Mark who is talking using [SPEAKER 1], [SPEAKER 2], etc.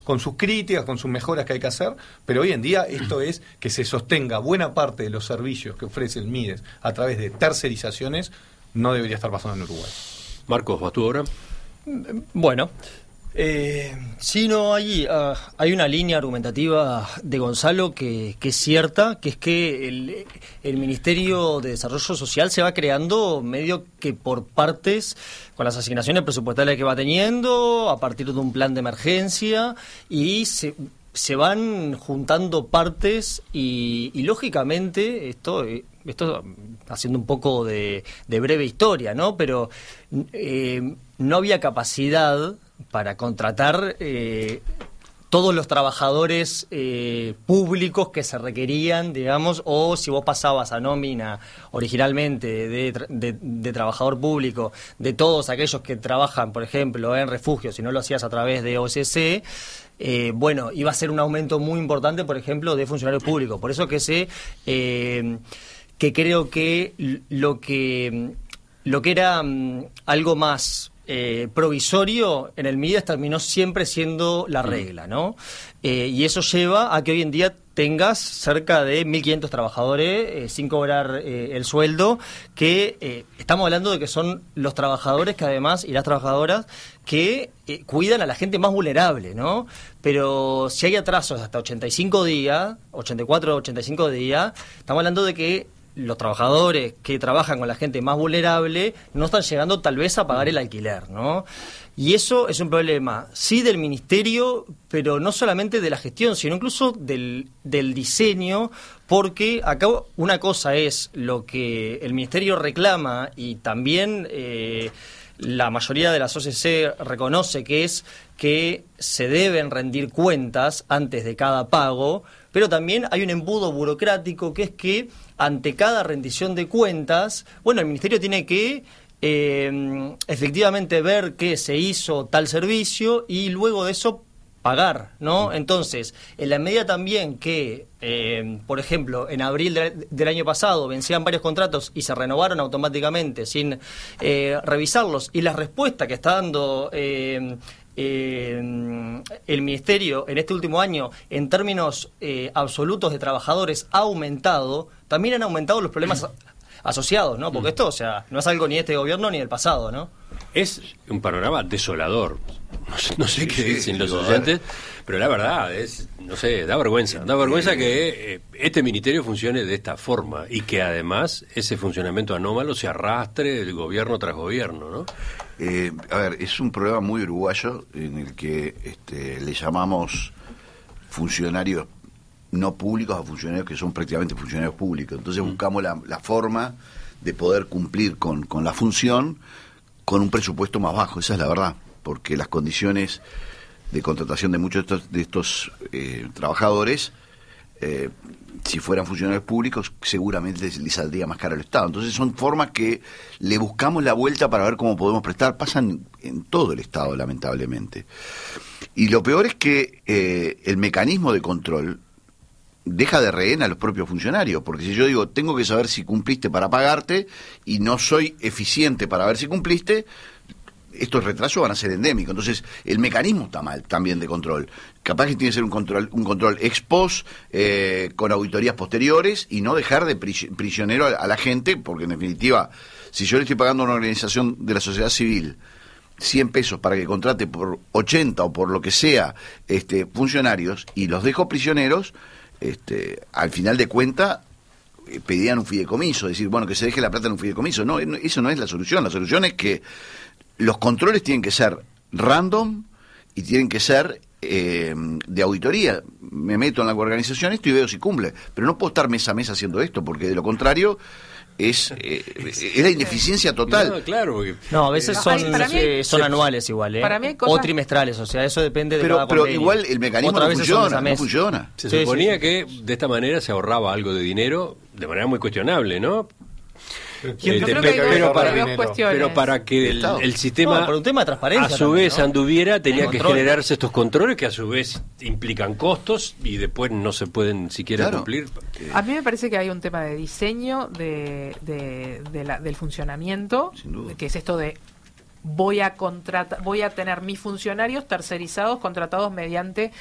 [SPEAKER 1] con sus críticas, con sus mejoras que hay que hacer, pero hoy en día esto es que se sostenga buena parte de los servicios que ofrece el Mides a través de tercerizaciones, no debería estar pasando en Uruguay.
[SPEAKER 2] Marcos, ¿vas tú ahora?
[SPEAKER 3] Bueno, sí, no, hay una línea argumentativa de Gonzalo que es cierta, que es que el Ministerio de Desarrollo Social se va creando medio que por partes, con las asignaciones presupuestarias que va teniendo, a partir de un plan de emergencia, y se van juntando partes y lógicamente esto haciendo un poco de breve historia, ¿no? Pero no había capacidad para contratar todos los trabajadores públicos que se requerían, digamos, o si vos pasabas a nómina originalmente de trabajador público, de todos aquellos que trabajan, por ejemplo, en refugios, si no lo hacías a través de OCC, bueno, iba a ser un aumento muy importante, por ejemplo, de funcionarios públicos. Por eso que que creo que lo que era algo más provisorio en el Mides terminó siempre siendo la regla, ¿no? Y eso lleva a que hoy en día tengas cerca de 1.500 trabajadores sin cobrar el sueldo, que estamos hablando de que son los trabajadores que además, y las trabajadoras, que cuidan a la gente más vulnerable, ¿no? Pero si hay atrasos hasta 85 días, 84 o 85 días, estamos hablando de que los trabajadores que trabajan con la gente más vulnerable no están llegando tal vez a pagar el alquiler, ¿no? Y eso es un problema, sí, del ministerio, pero no solamente de la gestión, sino incluso del diseño, porque acá una cosa es lo que el ministerio reclama y también la mayoría de las OCC reconoce, que es que se deben rendir cuentas antes de cada pago, pero también hay un embudo burocrático que es que ante cada rendición de cuentas, bueno, el ministerio tiene que efectivamente ver que se hizo tal servicio y luego de eso pagar, ¿no? Entonces, en la medida también que, por ejemplo, en abril del año pasado vencían varios contratos y se renovaron automáticamente sin revisarlos, y la respuesta que está dando el Ministerio en este último año en términos absolutos de trabajadores ha aumentado, también han aumentado los problemas asociados, ¿no? Porque esto, o sea, no es algo ni de este gobierno ni del pasado, ¿no?
[SPEAKER 2] Es un panorama desolador. No sé qué dicen los oyentes, pero la verdad es, no sé, da vergüenza. Da vergüenza que este ministerio funcione de esta forma y que además ese funcionamiento anómalo se arrastre de gobierno tras gobierno, ¿no?
[SPEAKER 4] A ver, es un problema muy uruguayo en el que le llamamos funcionarios no públicos a funcionarios que son prácticamente funcionarios públicos. Entonces buscamos la forma de poder cumplir con la función con un presupuesto más bajo, esa es la verdad, porque las condiciones de contratación de muchos de estos trabajadores, si fueran funcionarios públicos, seguramente les saldría más caro al Estado. Entonces son formas que le buscamos la vuelta para ver cómo podemos prestar. Pasan en todo el Estado, lamentablemente. Y lo peor es que el mecanismo de control deja de rehén a los propios funcionarios, porque si yo digo, tengo que saber si cumpliste para pagarte y no soy eficiente para ver si cumpliste, estos retrasos van a ser endémicos. Entonces, el mecanismo está mal también de control. Capaz que tiene que ser un control ex post, con auditorías posteriores, y no dejar de prisionero a la gente, porque en definitiva, si yo le estoy pagando a una organización de la sociedad civil 100 pesos para que contrate por 80 o por lo que sea funcionarios, y los dejo prisioneros, al final de cuentas pedían un fideicomiso, decir, bueno, que se deje la plata en un fideicomiso. No, eso no es la solución. La solución es que los controles tienen que ser random y tienen que ser de auditoría. Me meto en la organización y veo si cumple, pero no puedo estar mes a mes haciendo esto, porque de lo contrario es la ineficiencia total.
[SPEAKER 2] No, claro, porque,
[SPEAKER 3] no, a veces son anuales igual,
[SPEAKER 5] para mí hay cosas,
[SPEAKER 3] o trimestrales, o sea, eso depende de cada convenio.
[SPEAKER 4] Pero igual el mecanismo no funciona.
[SPEAKER 2] Se suponía que de esta manera se ahorraba algo de dinero de manera muy cuestionable, ¿no? Pero para que el sistema
[SPEAKER 3] por un tema de transparencia
[SPEAKER 2] a su vez
[SPEAKER 3] ¿no?
[SPEAKER 2] anduviera, tenía que generarse estos controles que a su vez implican costos y después no se pueden siquiera cumplir.
[SPEAKER 5] A mí me parece que hay un tema de diseño del funcionamiento, que es esto de voy a tener mis funcionarios tercerizados, contratados mediante